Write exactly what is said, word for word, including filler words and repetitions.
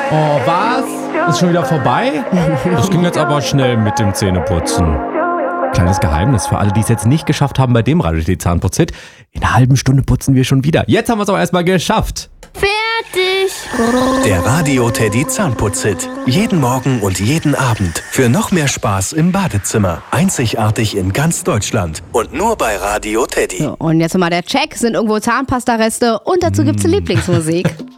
Oh, was? Ist schon wieder vorbei? Das ging jetzt aber schnell mit dem Zähneputzen. Kleines Geheimnis für alle, die es jetzt nicht geschafft haben bei dem Radio T D Zahnputz-Hit. In einer halben Stunde putzen wir schon wieder. Jetzt haben wir es aber erstmal geschafft. Fertig! Der Radio Teddy Zahnputz-Hit. Jeden Morgen und jeden Abend. Für noch mehr Spaß im Badezimmer. Einzigartig in ganz Deutschland. Und nur bei Radio Teddy. So, und jetzt mal der Check. Sind irgendwo Zahnpastareste und dazu gibt's Lieblingsmusik.